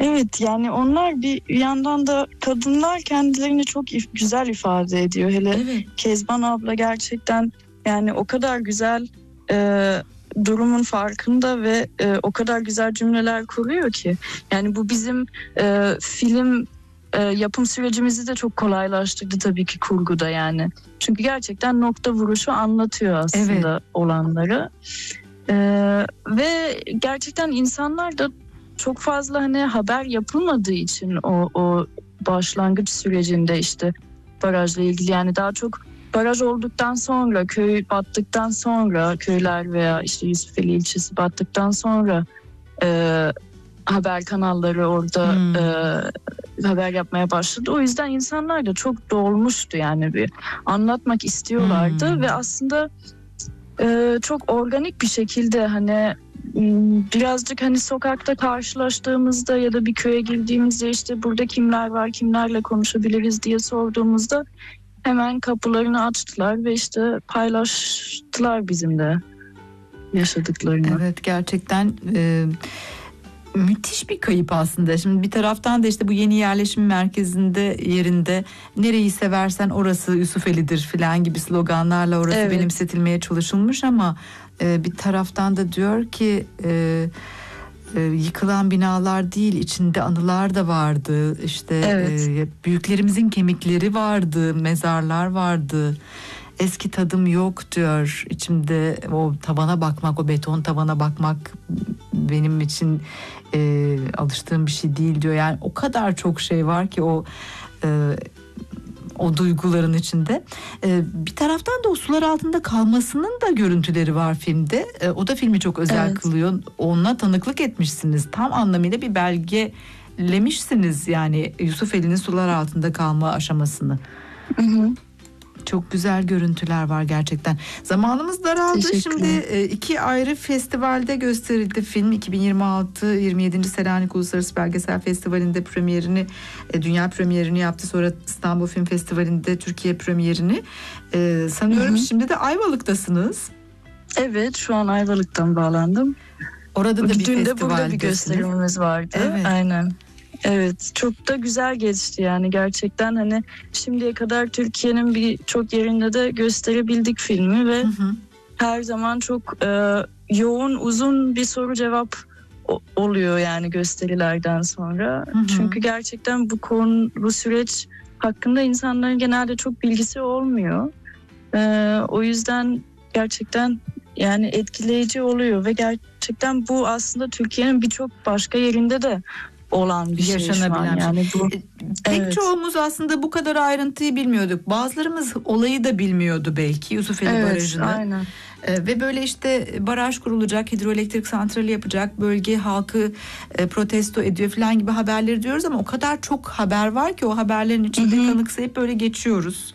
Evet, yani onlar bir yandan da kadınlar kendilerini çok güzel ifade ediyor. Hele Evet. Kezban abla gerçekten yani o kadar güzel durumun farkında ve o kadar güzel cümleler kuruyor ki. Yani bu bizim film yapım sürecimizi de çok kolaylaştırdı tabii ki kurguda yani. Çünkü gerçekten nokta vuruşu anlatıyor aslında olanları. Ve gerçekten insanlar da çok fazla hani haber yapılmadığı için o başlangıç sürecinde işte barajla ilgili yani daha çok baraj olduktan sonra, köy battıktan sonra, köyler veya işte Yusufeli ilçesi battıktan sonra haber kanalları orada haber yapmaya başladı. O yüzden insanlar da çok dolmuştu yani bir anlatmak istiyorlardı ve aslında çok organik bir şekilde hani birazcık hani sokakta karşılaştığımızda ya da bir köye girdiğimizde işte burada kimler var, kimlerle konuşabiliriz diye sorduğumuzda hemen kapılarını açtılar ve işte paylaştılar bizimle yaşadıklarını. Evet, gerçekten müthiş bir kayıp aslında. Şimdi bir taraftan da işte bu yeni yerleşim merkezinde yerinde nereyi seversen orası Yusufeli'dir falan gibi sloganlarla orası benimsetilmeye çalışılmış ama bir taraftan da diyor ki yıkılan binalar değil, içinde anılar da vardı. İşte büyüklerimizin kemikleri vardı, mezarlar vardı. Eski tadım yok diyor. İçimde o tavana bakmak, o beton tavana bakmak benim için alıştığım bir şey değil diyor. Yani o kadar çok şey var ki o duyguların içinde. Bir taraftan da o sular altında kalmasının da görüntüleri var filmde. O da filmi çok özel kılıyor. Ona tanıklık etmişsiniz. Tam anlamıyla bir belgelemişsiniz yani Yusufeli'nin sular altında kalma aşamasını. Hı hı. Çok güzel görüntüler var gerçekten. Zamanımız daraldı. Şimdi 2 ayrı festivalde gösterildi film. 2026 27. Selanik Uluslararası Belgesel Festivali'nde premierini, dünya premierini yaptı. Sonra İstanbul Film Festivali'nde Türkiye premierini. Sanıyorum şimdi de Ayvalık'tasınız. Evet, şu an Ayvalık'tan bağlandım. Orada da bir dün de burada bir festivaldesiniz. gösterimimiz vardı. Evet. Aynen. Evet, çok da güzel geçti yani gerçekten hani şimdiye kadar Türkiye'nin birçok yerinde de gösterebildik filmi ve her zaman çok yoğun, uzun bir soru cevap oluyor yani gösterilerden sonra. Çünkü gerçekten bu süreç hakkında insanların genelde çok bilgisi olmuyor. O yüzden gerçekten yani etkileyici oluyor ve gerçekten bu aslında Türkiye'nin birçok başka yerinde de olan bir şey şu an. Yani bu pek çoğumuz aslında bu kadar ayrıntıyı bilmiyorduk. Bazılarımız olayı da bilmiyordu belki Yusufeli Barajı'nı. Aynen. Ve böyle işte baraj kurulacak, hidroelektrik santrali yapacak, bölge halkı protesto ediyor falan gibi haberleri diyoruz ama o kadar çok haber var ki o haberlerin içinde kanıksayıp böyle geçiyoruz.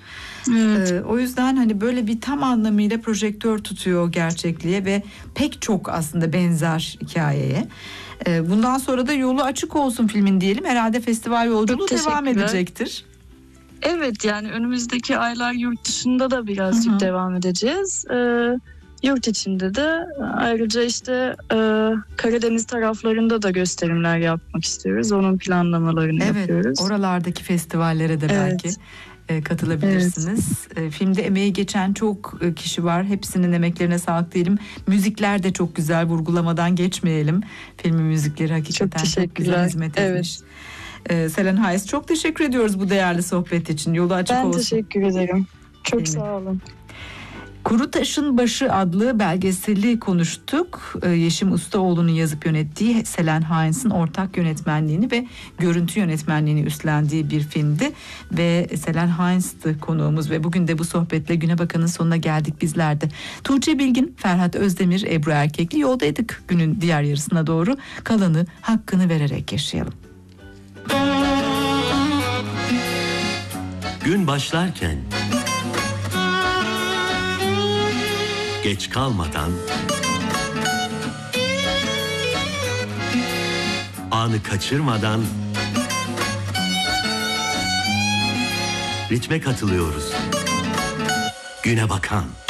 O yüzden hani böyle bir tam anlamıyla projektör tutuyor gerçekliğe ve pek çok aslında benzer hikayeye. Bundan sonra da yolu açık olsun filmin diyelim. Herhalde festival yolculuğu devam edecektir. Evet, yani önümüzdeki aylar yurt dışında da birazcık devam edeceğiz. Yurt içinde de ayrıca işte Karadeniz taraflarında da gösterimler yapmak istiyoruz. Onun planlamalarını yapıyoruz. Oralardaki festivallere de belki katılabilirsiniz. Filmde emeği geçen çok kişi var. Hepsinin emeklerine sağlık diyelim. Müzikler de çok güzel, vurgulamadan geçmeyelim. Filmin müzikleri hakikaten çok güzel hizmet etmiş. Selen Hayes, çok teşekkür ediyoruz bu değerli sohbet için. Yolu açık olsun. Ben teşekkür ederim. Çok sağ olun. Kuru Taşın Başı adlı belgeseli konuştuk. Yeşim Ustaoğlu'nun yazıp yönettiği, Selen Hayes'in ortak yönetmenliğini ve görüntü yönetmenliğini üstlendiği bir filmdi. Ve Selen Hayes'ti konuğumuz ve bugün de bu sohbetle Güne Bakan'ın sonuna geldik bizler de. Tuğçe Bilgin, Ferhat Özdemir, Ebru Erkekli yoldaydık günün diğer yarısına doğru. Kalanı hakkını vererek yaşayalım. Gün başlarken geç kalmadan, anı kaçırmadan ritme katılıyoruz. Güne Bakan.